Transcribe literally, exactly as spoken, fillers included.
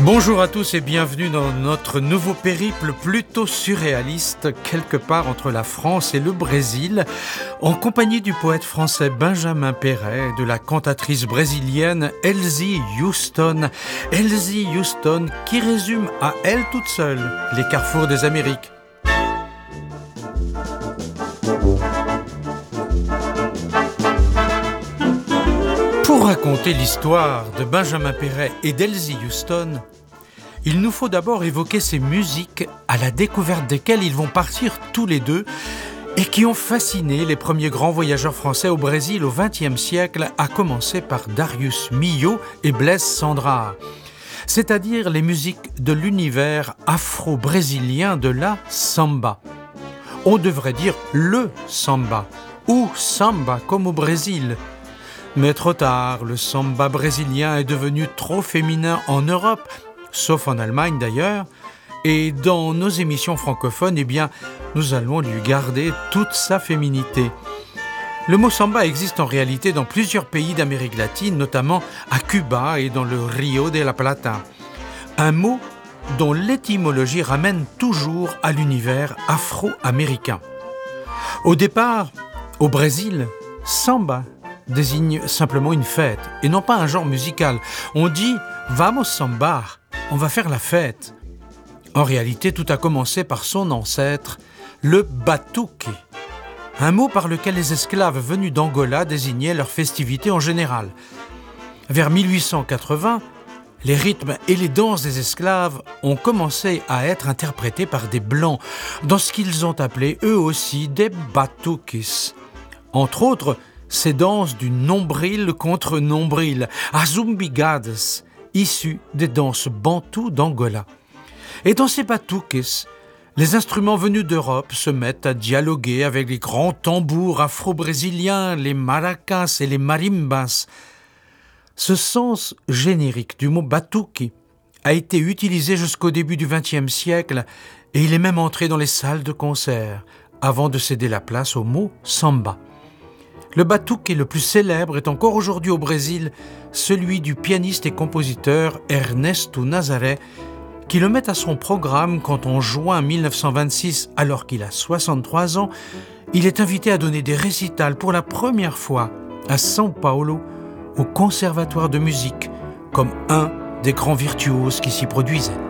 Bonjour à tous et bienvenue dans notre nouveau périple plutôt surréaliste, quelque part entre la France et le Brésil, en compagnie du poète français Benjamin Perret et de la cantatrice brésilienne Elsie Houston. Elsie Houston qui résume à elle toute seule les carrefours des Amériques. Pour raconter l'histoire de Benjamin Perret et d'Elsie Houston, il nous faut d'abord évoquer ces musiques à la découverte desquelles ils vont partir tous les deux et qui ont fasciné les premiers grands voyageurs français au Brésil au vingtième siècle, à commencer par Darius Milhaud et Blaise Cendrars, c'est-à-dire les musiques de l'univers afro-brésilien de la samba. On devrait dire le samba, ou samba comme au Brésil. Mais trop tard, le samba brésilien est devenu trop féminin en Europe, sauf en Allemagne d'ailleurs, et dans nos émissions francophones, eh bien, nous allons lui garder toute sa féminité. Le mot samba existe en réalité dans plusieurs pays d'Amérique latine, notamment à Cuba et dans le Rio de la Plata. Un mot dont l'étymologie ramène toujours à l'univers afro-américain. Au départ, au Brésil, samba désigne simplement une fête et non pas un genre musical. On dit « vamos sambar », on va faire la fête. En réalité, tout a commencé par son ancêtre, le batuque, un mot par lequel les esclaves venus d'Angola désignaient leurs festivités en général. Vers mille huit cent quatre-vingts, les rythmes et les danses des esclaves ont commencé à être interprétés par des Blancs, dans ce qu'ils ont appelé eux aussi des batuques. Entre autres, ces danses du nombril contre nombril, azumbigadas, issues des danses bantoues d'Angola. Et dans ces batuques, les instruments venus d'Europe se mettent à dialoguer avec les grands tambours afro-brésiliens, les maracas et les marimbas. Ce sens générique du mot batuque a été utilisé jusqu'au début du vingtième siècle et il est même entré dans les salles de concert avant de céder la place au mot samba. Le batuque le plus célèbre est encore aujourd'hui au Brésil celui du pianiste et compositeur Ernesto Nazaré, qui le met à son programme quand en juin mille neuf cent vingt-six, alors qu'il a soixante-trois ans, il est invité à donner des récitals pour la première fois à São Paulo, au Conservatoire de musique, comme un des grands virtuoses qui s'y produisaient.